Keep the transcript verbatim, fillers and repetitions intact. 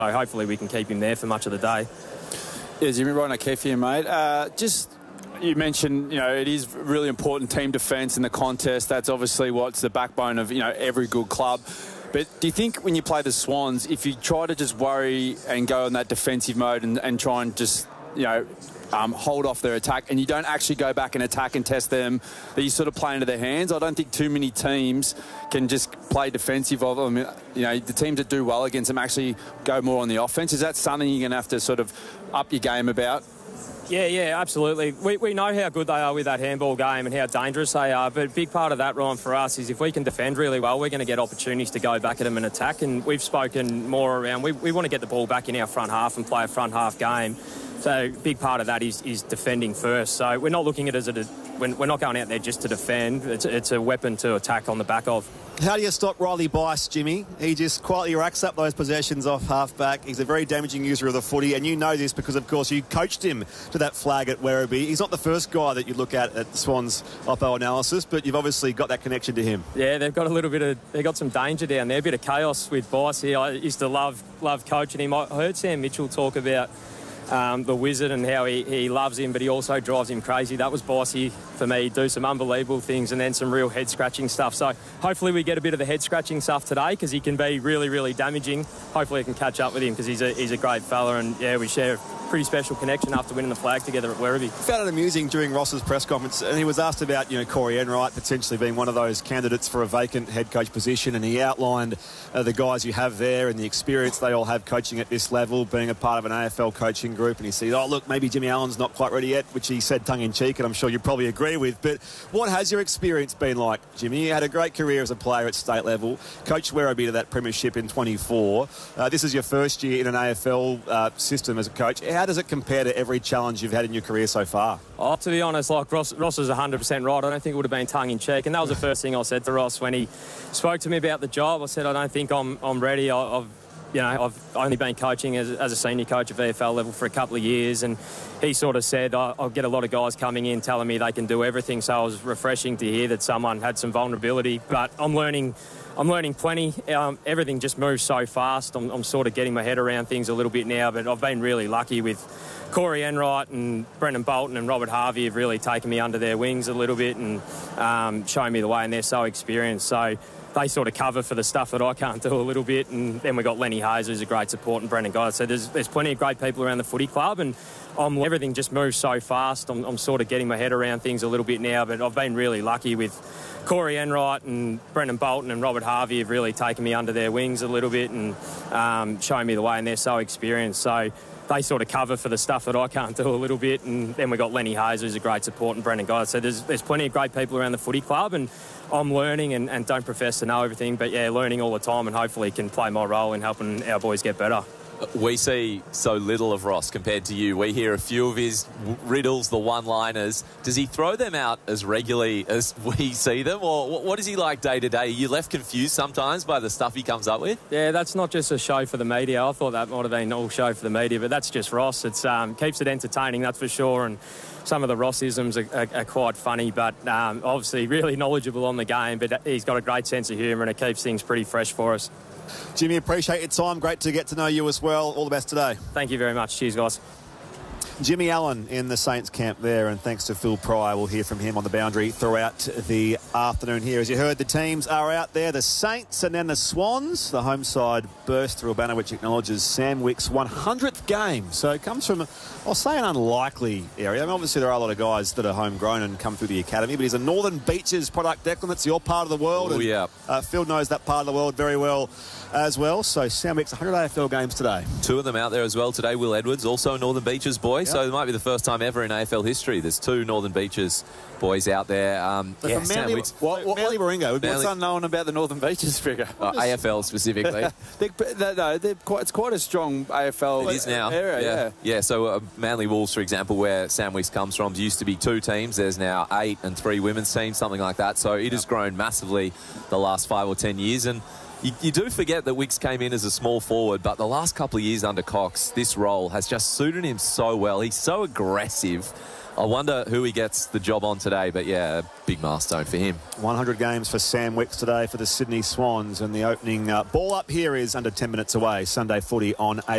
So hopefully we can keep him there for much of the day. Yeah, Jimmy, right on Keith here, mate. Uh, just, you mentioned, you know, it is really important team defence in the contest. That's obviously what's the backbone of, you know, every good club. But do you think when you play the Swans, if you try to just worry and go in that defensive mode and, and try and just, you know, um, hold off their attack and you don't actually go back and attack and test them, that you sort of play into their hands? I don't think too many teams can just play defensive of them. You know, the teams that do well against them actually go more on the offence. Is that something you're going to have to sort of up your game about? Yeah, yeah, absolutely. We, we know how good they are with that handball game and how dangerous they are, but a big part of that, Ryan, for us is if we can defend really well, we're going to get opportunities to go back at them and attack, and we've spoken more around, we, we want to get the ball back in our front half and play a front half game. So a big part of that is, is defending first. So we're not looking at it as a, we're not going out there just to defend. It's, it's a weapon to attack on the back of. How do you stop Riley Bice, Jimmy? He just quietly racks up those possessions off half-back. He's a very damaging user of the footy, and you know this because, of course, you coached him to that flag at Werribee. He's not the first guy that you look at at the Swans oppo analysis, but you've obviously got that connection to him. Yeah, they've got a little bit of, they've got some danger down there, a bit of chaos with Bice here. I used to love, love coaching him. I heard Sam Mitchell talk about Um, the Wizard and how he, he loves him, but he also drives him crazy. That was Bossy for me. Do some unbelievable things and then some real head-scratching stuff. So hopefully we get a bit of the head-scratching stuff today because he can be really, really damaging. Hopefully I can catch up with him because he's a, he's a great fella, and, yeah, we share a pretty special connection after winning the flag together at Werribee. I found it amusing during Ross's press conference, and he was asked about, you know, Corey Enright potentially being one of those candidates for a vacant head coach position, and he outlined uh, the guys you have there and the experience they all have coaching at this level, being a part of an A F L coaching group, and he said, oh, look, maybe Jimmy Allen's not quite ready yet, which he said tongue-in-cheek, and I'm sure you probably agree with. But what has your experience been like, Jimmy? You had a great career as a player at state level, coached Werribee to that premiership in twenty-four. Uh, this is your first year in an A F L uh, system as a coach. How does it compare to every challenge you've had in your career so far? Oh, to be honest, like Ross, Ross is one hundred percent right. I don't think it would have been tongue-in-cheek, and that was the first thing I said to Ross when he spoke to me about the job. I said, I don't think I'm, I'm ready. I, I've You know, I've only been coaching as, as a senior coach at V F L level for a couple of years, and he sort of said, I, I'll get a lot of guys coming in telling me they can do everything, so it was refreshing to hear that someone had some vulnerability. But I'm learning I'm learning plenty. Um, everything just moves so fast. I'm, I'm sort of getting my head around things a little bit now, but I've been really lucky with Corey Enright and Brendan Bolton and Robert Harvey have really taken me under their wings a little bit and um, shown me the way, and they're so experienced. So they sort of cover for the stuff that I can't do a little bit. And then we've got Lenny Hayes, who's a great support, and Brendan Guy. So there's, there's plenty of great people around the footy club, and I'm, everything just moves so fast. I'm, I'm sort of getting my head around things a little bit now, but I've been really lucky with Corey Enright and Brendan Bolton and Robert Harvey have really taken me under their wings a little bit and um, shown me the way, and they're so experienced. So they sort of cover for the stuff that I can't do a little bit. And then we've got Lenny Hayes, who's a great support, and Brendan Guy. So there's, there's plenty of great people around the footy club, and I'm learning and, and don't profess to know everything, but, yeah, learning all the time, and hopefully can play my role in helping our boys get better. We see so little of Ross compared to you. We hear a few of his riddles, the one-liners. Does he throw them out as regularly as we see them, or what is he like day to day? Are you left confused sometimes by the stuff he comes up with? Yeah, that's not just a show for the media. I thought that might have been all show for the media, but that's just Ross. It um, keeps it entertaining, that's for sure, and some of the Rossisms are, are, are quite funny, but um, obviously really knowledgeable on the game, but he's got a great sense of humour, and it keeps things pretty fresh for us. Jimmy, appreciate your time. Great to get to know you as well. All the best today. Thank you very much. Cheers, guys. Jimmy Allen in the Saints camp there, and thanks to Phil Pryor, we'll hear from him on the boundary throughout the afternoon here. As you heard, the teams are out there, the Saints and then the Swans. The home side burst through a banner which acknowledges Sam Wick's one hundredth game. So it comes from, I'll say, an unlikely area. I mean, obviously there are a lot of guys that are homegrown and come through the academy, but he's a Northern Beaches product, Declan. That's your part of the world. Oh, and, yeah. Uh, Phil knows that part of the world very well as well. So Sam Wick's one hundred A F L games today. Two of them out there as well today. Will Edwards, also a Northern Beaches boy. Yep. So it might be the first time ever in A F L history there's two Northern Beaches boys out there. Um, but yeah, for Manly, Wicks, what, what, Manly Warringah, what's unknown about the Northern Beaches figure? Uh, A F L specifically. they're, no, they're quite, it's quite a strong A F L it is now. area. Yeah, yeah. yeah. So uh, Manly Wolves, for example, where Sam Wicks comes from, used to be two teams. There's now eight and three women's teams, something like that. So it yep. has grown massively the last five or ten years. And You, you do forget that Wicks came in as a small forward, but the last couple of years under Cox, this role has just suited him so well. He's so aggressive. I wonder who he gets the job on today, but yeah, a big milestone for him. one hundred games for Sam Wicks today for the Sydney Swans, and the opening uh, ball up here is under ten minutes away. Sunday footy on A.